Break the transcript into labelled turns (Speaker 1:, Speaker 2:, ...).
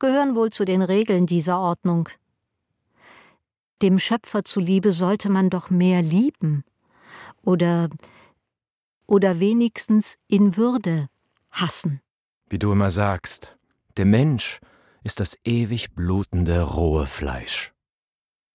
Speaker 1: gehören wohl zu den Regeln dieser Ordnung. Dem Schöpfer zuliebe sollte man doch mehr lieben oder wenigstens in Würde hassen.
Speaker 2: Wie du immer sagst, der Mensch ist das ewig blutende rohe Fleisch.